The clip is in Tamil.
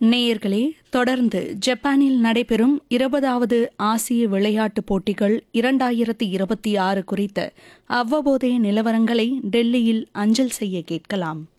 நேயர்களே, தொடர்ந்து ஜப்பானில் நடைபெறும் 20வது ஆசிய விளையாட்டுப் போட்டிகள் 2026 குறித்த அவ்வப்போதைய நிலவரங்களை டெல்லியில் அஞ்சல் செய்ய கேட்கலாம்.